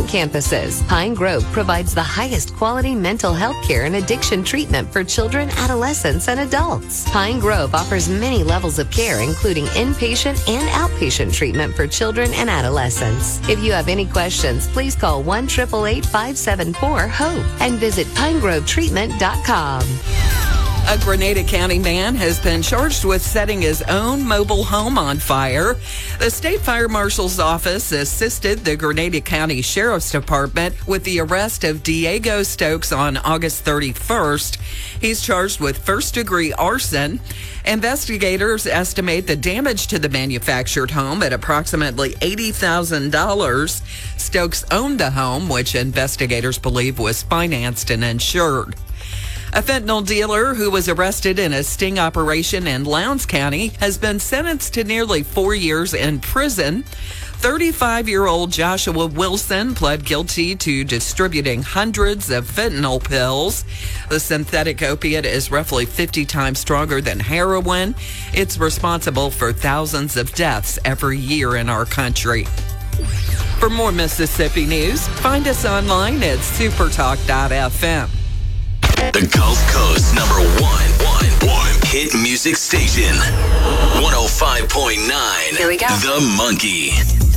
campuses, Pine Grove provides the highest quality mental health care and addiction treatment for children, adolescents, and adults. Pine Grove offers many levels of care, including inpatient and outpatient treatment for children and adolescents. If you have any questions, please call 1-888-574-HOPE and visit pinegrovetreatment.com. A Grenada County man has been charged with setting his own mobile home on fire. The State Fire Marshal's office assisted the Grenada County Sheriff's Department with the arrest of Diego Stokes on August 31st. He's charged with first-degree arson. Investigators estimate the damage to the manufactured home at approximately $80,000. Stokes owned the home, which investigators believe was financed and insured. A fentanyl dealer who was arrested in a sting operation in Lowndes County has been sentenced to nearly 4 years in prison. 35-year-old Joshua Wilson pled guilty to distributing hundreds of fentanyl pills. The synthetic opiate is roughly 50 times stronger than heroin. It's responsible for thousands of deaths every year in our country. For more Mississippi news, find us online at supertalk.fm. The Gulf Coast number one hit music station. 105.9. Here we go. The Monkey.